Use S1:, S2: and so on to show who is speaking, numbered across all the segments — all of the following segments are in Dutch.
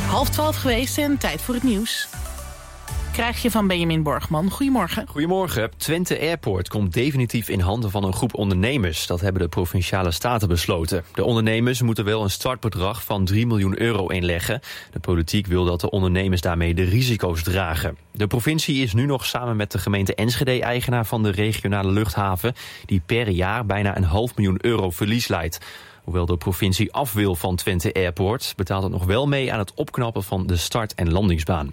S1: 11:30 geweest en tijd voor het nieuws. Krijg je van Benjamin Borgman. Goedemorgen.
S2: Goedemorgen. Twente Airport komt definitief in handen van een groep ondernemers. Dat hebben de Provinciale Staten besloten. De ondernemers moeten wel een startbedrag van 3 miljoen euro inleggen. De politiek wil dat de ondernemers daarmee de risico's dragen. De provincie is nu nog samen met de gemeente Enschede eigenaar van de regionale luchthaven, die per jaar bijna €500 miljoen verlies leidt. Hoewel de provincie af wil van Twente Airport, betaalt het nog wel mee aan het opknappen van de start- en landingsbaan.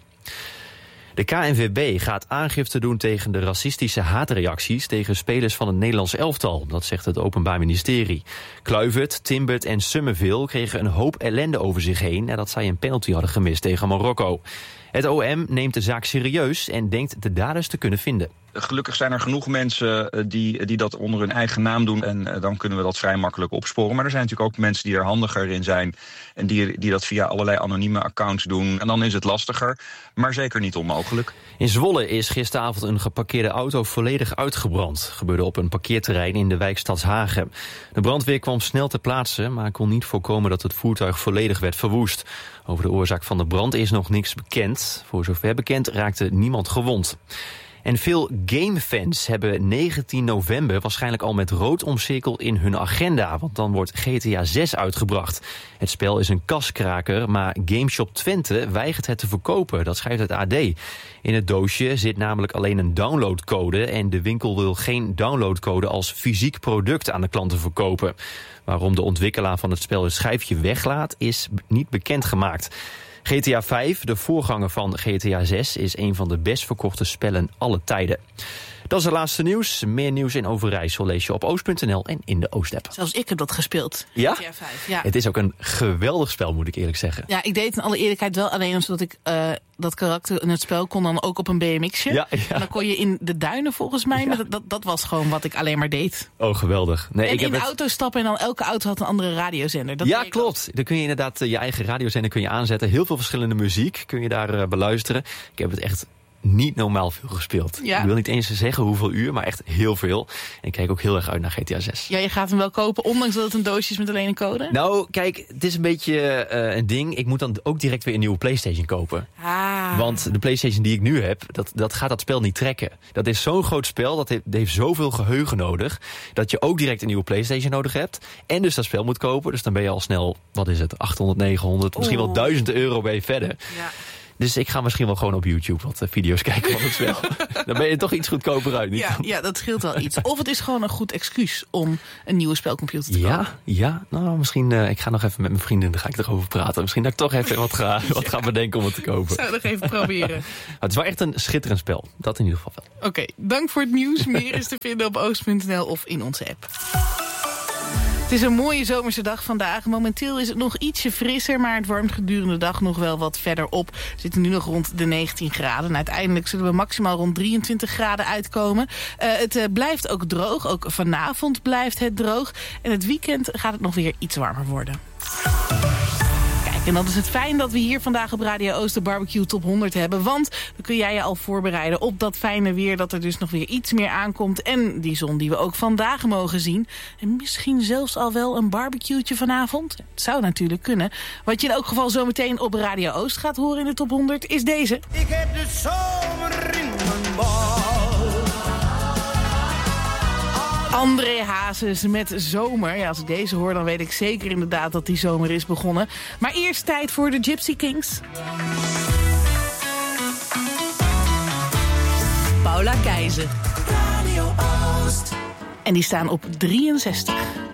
S2: De KNVB gaat aangifte doen tegen de racistische haatreacties tegen spelers van het Nederlands elftal. Dat zegt het Openbaar Ministerie. Kluivert, Timbert en Summerville kregen een hoop ellende over zich heen nadat zij een penalty hadden gemist tegen Marokko. Het OM neemt de zaak serieus en denkt de daders te kunnen vinden.
S3: Gelukkig zijn er genoeg mensen die dat onder hun eigen naam doen. En dan kunnen we dat vrij makkelijk opsporen. Maar er zijn natuurlijk ook mensen die er handiger in zijn. En die dat via allerlei anonieme accounts doen. En dan is het lastiger, maar zeker niet onmogelijk.
S2: In Zwolle is gisteravond een geparkeerde auto volledig uitgebrand. Gebeurde op een parkeerterrein in de wijk Stadshagen. De brandweer kwam snel ter plaatse, maar kon niet voorkomen dat het voertuig volledig werd verwoest. Over de oorzaak van de brand is nog niks bekend. Voor zover bekend raakte niemand gewond. En veel gamefans hebben 19 november waarschijnlijk al met rood omcirkeld in hun agenda. Want dan wordt GTA 6 uitgebracht. Het spel is een kaskraker, maar GameShop Twente weigert het te verkopen. Dat schrijft het AD. In het doosje zit namelijk alleen een downloadcode. En de winkel wil geen downloadcode als fysiek product aan de klanten verkopen. Waarom de ontwikkelaar van het spel het schijfje weglaat, is niet bekendgemaakt. GTA 5, de voorganger van GTA 6, is een van de best verkochte spellen alle tijden. Dat is het laatste nieuws. Meer nieuws in Overijssel lees je op oost.nl en in de Oost-app.
S1: Zelfs ik heb dat gespeeld.
S2: Ja?
S1: GTA 5. Ja?
S2: Het is ook een geweldig spel, moet ik eerlijk zeggen.
S1: Ja, ik deed het in alle eerlijkheid wel alleen omdat ik dat karakter in het spel kon dan ook op een BMX'je.
S2: Ja.
S1: En dan kon je in de duinen volgens mij. Ja. Maar dat was gewoon wat ik alleen maar deed.
S2: Oh, geweldig. Nee,
S1: en
S2: ik
S1: in
S2: heb
S1: de auto stappen en dan elke auto had een andere radiozender. Dat
S2: ja, klopt. Dan kun je inderdaad je eigen radiozender kun je aanzetten. Heel veel verschillende muziek kun je daar beluisteren. Ik heb het echt niet normaal veel gespeeld.
S1: Ja.
S2: Ik wil niet eens zeggen hoeveel uur, maar echt heel veel. En ik kijk ook heel erg uit naar GTA 6.
S1: Ja, je gaat hem wel kopen, ondanks dat het een doosje is met alleen een code?
S2: Nou, kijk, het is een beetje een ding. Ik moet dan ook direct weer een nieuwe PlayStation kopen.
S1: Ah.
S2: Want de PlayStation die ik nu heb, dat gaat dat spel niet trekken. Dat is zo'n groot spel, dat heeft zoveel geheugen nodig, dat je ook direct een nieuwe PlayStation nodig hebt. En dus dat spel moet kopen. Dus dan ben je al snel, wat is het, 800, 900, misschien wel €1000 ben je verder.
S1: Ja.
S2: Dus ik ga misschien wel gewoon op YouTube wat video's kijken van het spel. Dan ben je toch iets goedkoper uit, niet?
S1: Ja, dat scheelt wel iets. Of het is gewoon een goed excuus om een nieuwe spelcomputer te kopen.
S2: Ja. Nou, misschien, ik ga nog even met mijn vrienden, dan ga ik erover praten. Misschien dat ik toch even wat ga bedenken om het te kopen.
S1: Zou nog even proberen.
S2: Het is wel echt een schitterend spel. Dat in ieder geval wel.
S1: Oké, dank voor het nieuws. Meer is te vinden op oost.nl of in onze app. Het is een mooie zomerse dag vandaag. Momenteel is het nog ietsje frisser, maar het warmt gedurende de dag nog wel wat verder op. We zitten nu nog rond de 19 graden. En uiteindelijk zullen we maximaal rond 23 graden uitkomen. Het blijft ook droog. Ook vanavond blijft het droog. En het weekend gaat het nog weer iets warmer worden. En dat is het fijn dat we hier vandaag op Radio Oost de Barbecue Top 100 hebben. Want dan kun jij je al voorbereiden op dat fijne weer, dat er dus nog weer iets meer aankomt. En die zon die we ook vandaag mogen zien. En misschien zelfs al wel een barbecue'tje vanavond. Het zou natuurlijk kunnen. Wat je in elk geval zometeen op Radio Oost gaat horen in de Top 100 is deze.
S4: Ik heb de zomer in mijn bal.
S1: André Hazes met Zomer. Ja, als ik deze hoor, dan weet ik zeker inderdaad dat die zomer is begonnen. Maar eerst tijd voor de Gypsy Kings.
S5: Paula Keizer.
S1: En die staan op 63.